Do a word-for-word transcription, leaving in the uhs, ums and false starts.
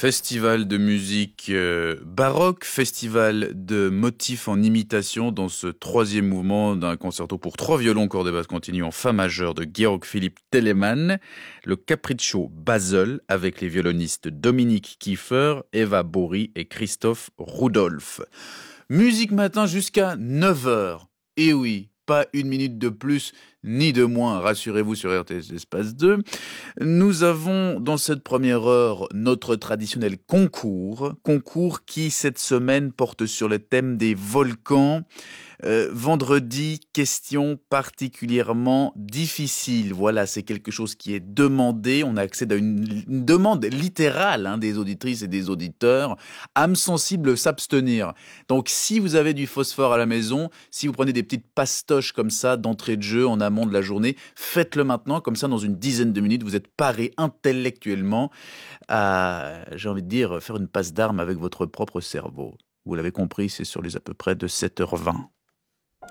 Festival de musique euh, baroque, festival de motifs en imitation dans ce troisième mouvement d'un concerto pour trois violons, cordes et basse continue en fa majeur de Georg Philipp Telemann, le Capriccio Basel avec les violonistes Dominique Kiefer, Eva Bory et Christoph Rudolph. Musique matin jusqu'à neuf heures. Et oui, pas une minute de plus ni de moins, rassurez-vous sur R T S Espace deux. Nous avons dans cette première heure notre traditionnel concours, concours qui cette semaine porte sur le thème des volcans. Euh, vendredi, question particulièrement difficile. Voilà, c'est quelque chose qui est demandé. On accède à une, une demande littérale hein, des auditrices et des auditeurs. Âme sensible, s'abstenir. Donc, si vous avez du phosphore à la maison, si vous prenez des petites pastoches comme ça d'entrée de jeu en amont de la journée, faites-le maintenant. Comme ça, dans une dizaine de minutes, vous êtes paré intellectuellement à, j'ai envie de dire, faire une passe d'armes avec votre propre cerveau. Vous l'avez compris, c'est sur les à peu près de sept heures vingt.